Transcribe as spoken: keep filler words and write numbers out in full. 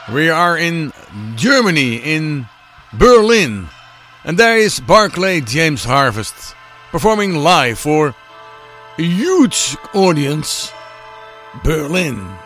We are in Germany, in Berlin. And there is Barclay James Harvest performing live for a huge audience. Berlin.